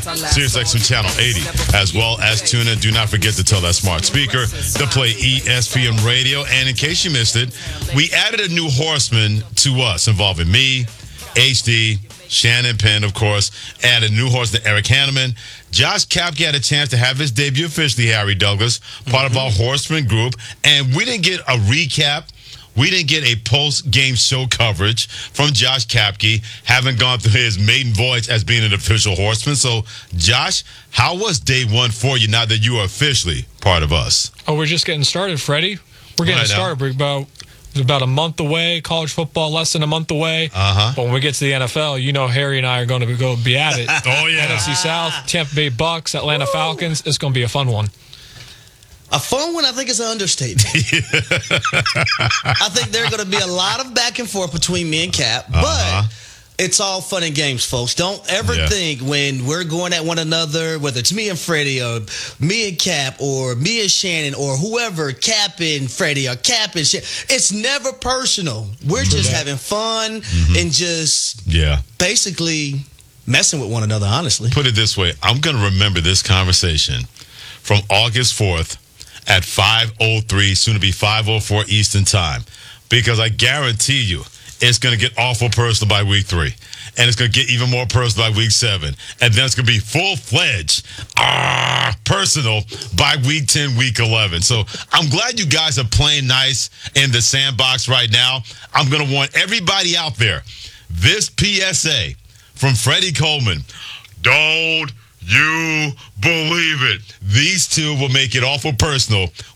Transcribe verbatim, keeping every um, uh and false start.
SiriusXM Channel eighty, as well as tune in. Do not forget to tell that smart speaker to play E S P N Radio. And in case you missed it, we added a new horseman to us involving me, H D, Shannon Penn, of course, and a new horseman, Eric Hanneman. Josh Kapke had a chance to have his debut officially, Harry Douglas, part mm-hmm. of our horseman group. And we didn't get a recap. We didn't get a post-game show coverage from Josh Kapke, having gone through his maiden voyage as being an official horseman. So, Josh, how was day one for you now that you are officially part of us? Oh, we're just getting started, Freddie. We're getting right started. We're about, about a month away. College football less than a month away. Uh-huh. But when we get to the N F L, you know Harry and I are going to go be at it. Oh, yeah. N F C South, Tampa Bay Bucks, Atlanta Falcons. It's going to be a fun one. A fun one, I think, is an understatement. I think there are going to be a lot of back and forth between me and Cap, but uh-huh. it's all fun and games, folks. Don't ever yeah. think when we're going at one another, whether it's me and Freddie or me and Cap or me and Shannon or whoever, Cap and Freddie or Cap and Shannon, it's never personal. We're just that. having fun mm-hmm. and just yeah. basically messing with one another, honestly. Put it this way. I'm going to remember this conversation from August fourth. At five oh three, soon to be five oh four Eastern Time. Because I guarantee you, it's going to get awful personal by week three. And it's going to get even more personal by week seven. And then it's going to be full-fledged ah, personal by week ten, week eleven. So I'm glad you guys are playing nice in the sandbox right now. I'm going to want everybody out there, this P S A from Freddie Coleman, don't you believe it. These two will make it awful personal